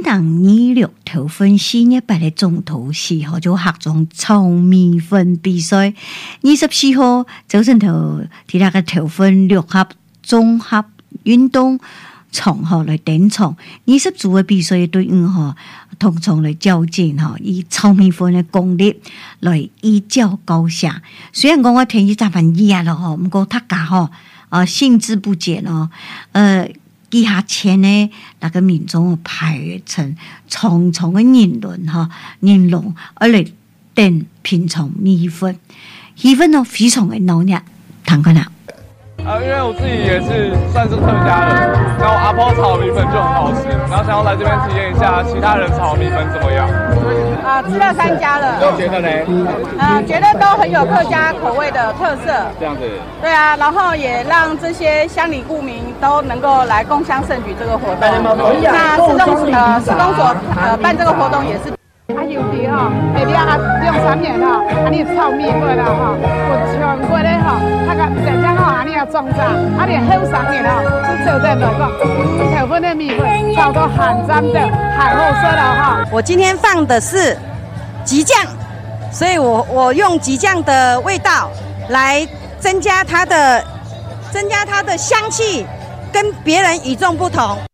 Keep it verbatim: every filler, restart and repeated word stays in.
当二六头份四月八日中途四號就合種炒米粉比賽，二十四號早晨頭睇那個頭份六合綜合運動場嗬來頂場，二十組嘅比賽隊伍嗬同場來較勁嗬，以炒米粉嘅功力來一較高下。雖然講我天氣十分熱咯嗬，唔過大家嗬啊興致不減哦，呃。幾下前呢，那個民眾排成重重嘅人龍哈，人龍而嚟等品嘗米粉，氣氛呢非常嘅濃烈。談過啦。 啊，因為我自己也是算是客家人，然後阿婆炒米粉就很好吃，然後想要來這邊體驗一下其他人炒米粉怎麼樣。 啊，吃了三家了。 你覺得呢？ 啊，覺得都很有客家口味的特色。 這樣子。對啊，然後也讓這些鄉里顧民都能夠來共襄盛舉這個活動。那市公呃市公所呃辦這個活動也是。啊，尤其吼，下邊啊兩三年吼，啊你炒米粉啦吼，我全國咧吼，他個真正吼，啊你要裝炸，啊你後三年吼，是真正的個頭份的米粉炒到很沾的，很好吃了哈。 我今天放的是吉醬，所以我我用吉醬的味道來增加它的增加它的香氣，跟別人與眾不同。